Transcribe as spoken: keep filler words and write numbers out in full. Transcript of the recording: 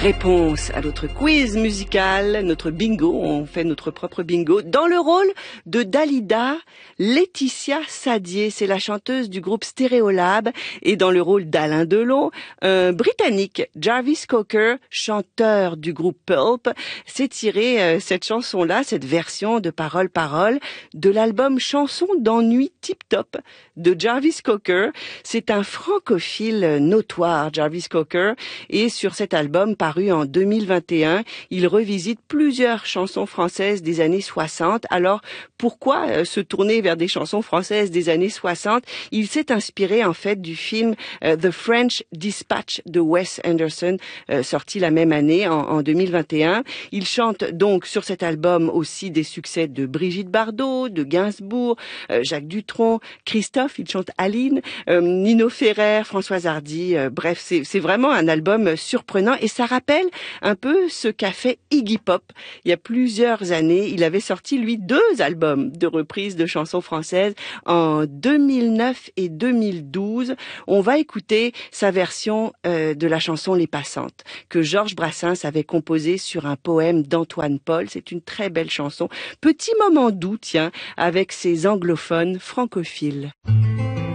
Réponse à notre quiz musical, notre bingo, on fait notre propre bingo. Dans le rôle de Dalida, Laetitia Sadier, c'est la chanteuse du groupe Stéréolab, et dans le rôle d'Alain Delon, un Britannique, Jarvis Cocker, chanteur du groupe Pulp, s'est tiré euh, cette chanson-là, cette version de parole-parole de l'album Chansons d'ennui tip-top de Jarvis Cocker. C'est un francophile notoire, Jarvis Cocker, et sur cet album paru en deux mille vingt et un, il revisite plusieurs chansons françaises des années soixante. Alors, pourquoi euh, se tourner vers des chansons françaises des années soixante? Il s'est inspiré en fait du film euh, The French Dispatch de Wes Anderson, euh, sorti la même année, en, en deux mille vingt et un. Il chante donc sur cet album aussi des succès de Brigitte Bardot, de Gainsbourg, euh, Jacques Dutronc, Christophe, il chante Aline, euh, Nino Ferrer, Françoise Hardy. Euh, bref, c'est, c'est vraiment un album surprenant et ça rappelle un peu ce qu'a fait Iggy Pop. Il y a plusieurs années, il avait sorti, lui, deux albums de reprises de chansons françaises en deux mille neuf et deux mille douze. On va écouter sa version euh, de la chanson Les Passantes, que Georges Brassens avait composée sur un poème d'Antoine Paul. C'est une très belle chanson. Petit moment doux, tiens, avec ses anglophones francophiles.